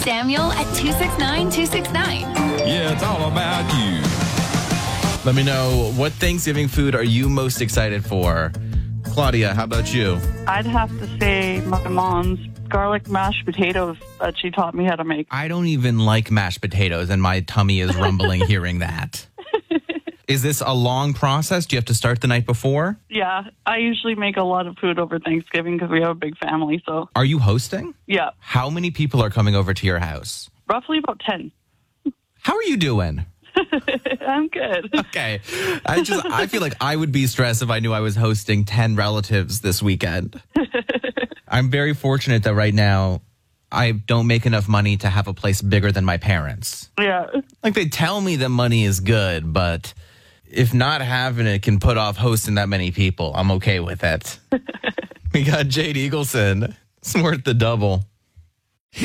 Samuel at 269-269. Yeah, it's all about you. Let me know, what Thanksgiving food are you most excited for? Claudia, how about you? I'd have to say my mom's garlic mashed potatoes that she taught me how to make. I don't even like mashed potatoes, and my tummy is rumbling hearing that. Is this a long process? Do you have to start the night before? Yeah, I usually make a lot of food over Thanksgiving because we have a big family, so. Are you hosting? Yeah, How many people are coming over to your house? roughly about 10. How are you doing? I'm good. Okay. I feel like I would be stressed if I knew I was hosting 10 relatives this weekend. I'm very fortunate that right now I don't make enough money to have a place bigger than my parents. Yeah. Like, they tell me that money is good, but if not having it can put off hosting that many people, I'm okay with it. We got Jade Eagleson. It's worth the double.